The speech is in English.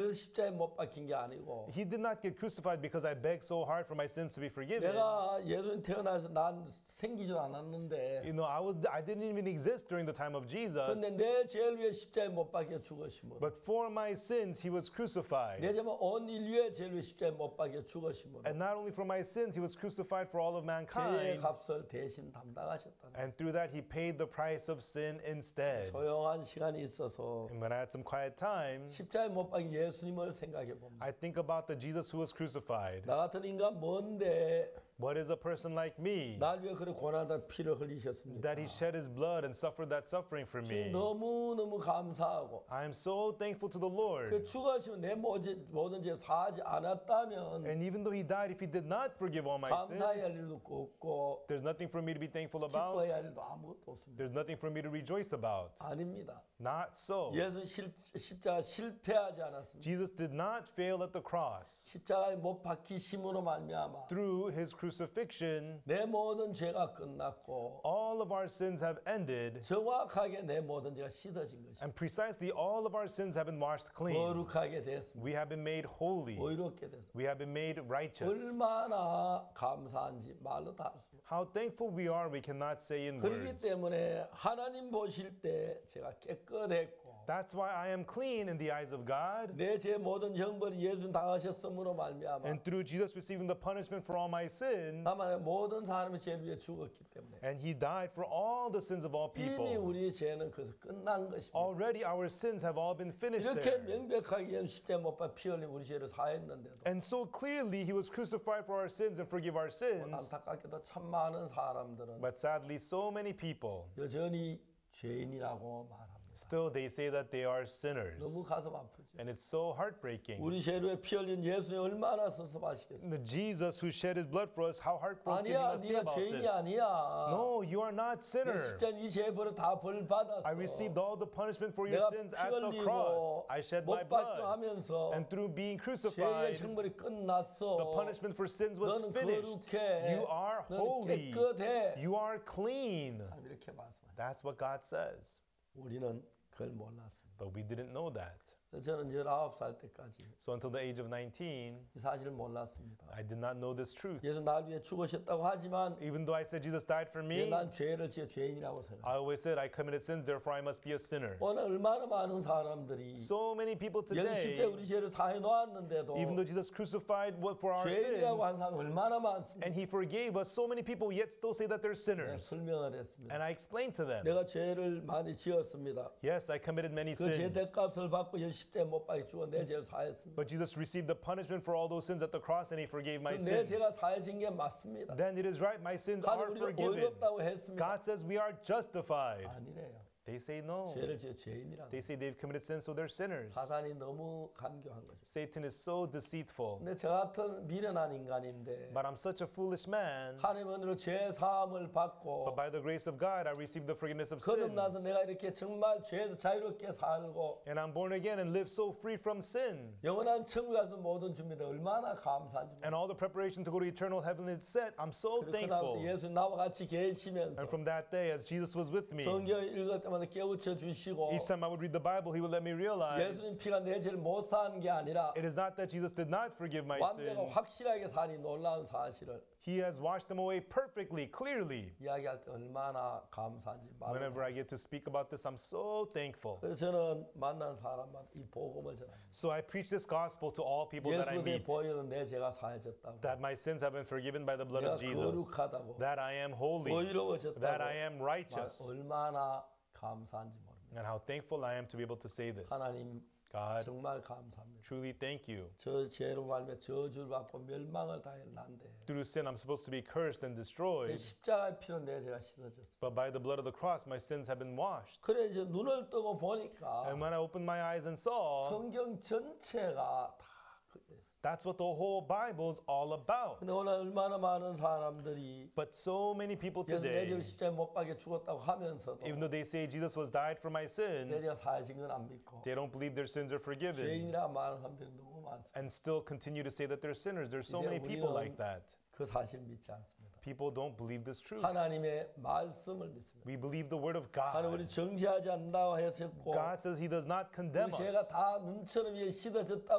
그래서 십자가에 못 박힌 게 아니고 He did not get crucified because I begged so hard for my sins to be forgiven. 내가 예수님 태어나서 난 생기지 않았는데 You know, I didn't even exist during the time of Jesus. 근데 내 죄를 위해 십자가에 못 박혀 죽으심으로 But for my sins, he was crucified. 내 죄는 온 인류의 죄를 위해 십자가에 못 박혀 죽으심으로 And not only for my sins, he was crucified for all of 죄의 mankind. 값을 대신 담당하셨다는 And through that, he paid the price of sin instead. 조용한 시간이 있어서 And when I had some quiet time, 십자가에 못 박힌 예수님을 생각해 봅니다. I think about the Jesus who was crucified. 나 같은 인간 뭔데 What is a person like me 날 위해 그런 고난과 피를 흘리셨습니까? that he shed his blood and suffered that suffering for me? 너무너무 감사하고 I am so thankful to the 그 Lord. 죽으시면 내 모든 죄 사하지 않았다면 And even though he died, if he did not forgive all my 감사해야 할 sins, 일도 없고 there's nothing for me to be thankful about. 기뻐해야 할 일도 아무것도 없습니다. There's nothing for me to rejoice about. 아닙니다. Not so. 예수 십자가 실패하지 않았습니다. Jesus did not fail at the cross. 십자가에 못 박히심으로 말미암아 Through his crucifixion, 내 모든 죄가 끝났고 all of our sins have ended, 정확하게 내 모든 죄가 씻어진 것입니다. and precisely all of our sins have been washed clean. 거룩하게 됐습니다. We have been made holy. 의롭게 됐습니다. We have been made righteous. 얼마나 감사한지 말로 다 할 수 없습니다. How thankful we are, we cannot say in 그렇기 words. 때문에 하나님 보실 때 제가 깨끗했고 That's why I am clean in the eyes of God. 내 제 모든 형벌이 예수 당하셨음으로 말미암아 And through Jesus receiving the punishment for all my sins, 다만 모든 사람의 죄를 위해 죽었기 때문에 and he died for all the sins of all 이미 people. 우리의 죄는 그래서 끝난 것입니다. Already our sins have all been finished 이렇게 there. 명백하게 십자가에 못 박혀 피 흘린 우리 죄를 사했는데도 And so clearly he was crucified for our sins and forgive our sins. 안타깝게도 참 많은 사람들은 But sadly, so many people, 여전히 죄인이라고 말합니다. still they say that they are sinners. 너무 가슴 아프죠. And it's so heartbreaking. 우리 죄를 위해 피 흘린 예수님 얼마나 섭섭하시겠어요. The Jesus who shed his blood for us, how heartbroken he 아니야, must be 네가 about 죄인이 this. 아니야. No, you are not 내 sinner. 십자가 이 죄의 벌을 다 벌 받았어. I received all the punishment for your 내가 sins 피 at the 흘리고 cross. I shed my 못 박혀 blood. 하면서 And through being 죄의 crucified, 형벌이 끝났어. the punishment for sins was 너는 finished. 거룩해. You are 너는 holy. 깨끗해. You are clean. 이렇게 말씀합니다. That's what God says. 우리는 그걸 몰랐습니다. But we didn't know that. 저는 19살 때까지 So until the age of 19, 이 사실을 몰랐습니다. I did not know this truth. 예수 날 위해 죽으셨다고 하지만 Even though I said Jesus died for me, 난 죄를 지어 죄인이라고 생각합니다. I always said I committed sins, therefore I must be a sinner. 오늘 얼마나 많은 사람들이 So many people 여기 십자가에 today, 우리 죄를 사해 놓았는데도 even though Jesus crucified for our 죄인이라고 sins, 하는 사람 얼마나 많습니다. and he forgave us, so many people yet still say that they're 내가 sinners. 설명을 했습니다. And I explained to them, 내가 죄를 많이 지었습니다. yes, I committed many 그 죄 sins, 대값을 받고 십자가에 못 박혀 죽어 내 죄를 사했습니다. but Jesus received the punishment for all those sins at the cross and he forgave my 내 sins. 죄가 사해진 게 맞습니다. Then it is right, my sins 하나님 are 우리를 forgiven. 의롭다고 했습니다. God says we are justified. 아니래요. They say no. 죄를 지어 죄인이라는 They say they've committed sins, so they're sinners. 사단이 너무 간교한 거죠. Satan is so deceitful. 근데 저 같은 미련한 인간인데 But I'm such a foolish man. 하나님의 은혜로 죄 사함을 받고 But by the grace of God, I received the forgiveness of 거듭나서 sins. 내가 이렇게 정말 죄에서 자유롭게 살고 And I'm born again and live so free from sin. 영원한 천국에 가서 모든 준비돼 얼마나 감사한지 And all the preparation to go to eternal heaven is set. I'm so 그러나 thankful. 예수 나와 같이 계시면서 And from that day, as Jesus was with me, 성경 읽을 때마다 깨우쳐 주시고 each time I would read the Bible, he would let me realize 예수님 피가 내 죄를 못 사는 게 아니라 it is not that Jesus did not forgive my 완벽하고 sins. 확실하게 사니 놀라운 사실을 He has washed them away perfectly, clearly. 이야기할 때 얼마나 감사한지 말로 Whenever I get to speak about this, I'm so thankful. 그래서 저는 만난 사람마다 이 복음을 전합니다. So I preach this gospel to all people that I 예수에 meet, 보여는 내 죄가 사해졌다고 that my sins have been forgiven by the blood 내가 of Jesus, 거룩하다고 that I am holy, 의로워졌다고 that I am righteous, 얼마나 감사한지 모릅니다. and how thankful I am to be able to say this. 하나님 God, 정말 감사합니다. truly thank you. 저 죄로 말며 저주를 받고 멸망을 당했는데 Through sin, I'm supposed to be cursed and destroyed, 십자가의 피로 내 죄가 씻어졌어. but by the blood of the cross, my sins have been washed. 그래 이제 눈을 뜨고 보니까 And when I opened my eyes and saw, 성경 전체가 다 그랬어. that's what the whole Bible is all about. 근데 오늘 얼마나 많은 사람들이 But so many people 예수 내 죄를 today, 십자가에 못 박혀 죽었다고 하면서도 even though they say Jesus was died for my 내 sins, 죄가 사해진 건 안 믿고 they don't believe their sins are forgiven, 죄인이라 말하는 사람들이 너무 많습니다. and still continue to say that they're sinners. There's so 이제 many people 우리는 like that. 그 사실 믿지 않습니다. People don't believe this truth. 하나님의 말씀을 믿습니다. We believe the word of 하나님 우리 God. 정죄하지 않는다고 하셨고 God says he does not condemn 우리 죄가 us. 다 눈처럼 위에 씻어졌다고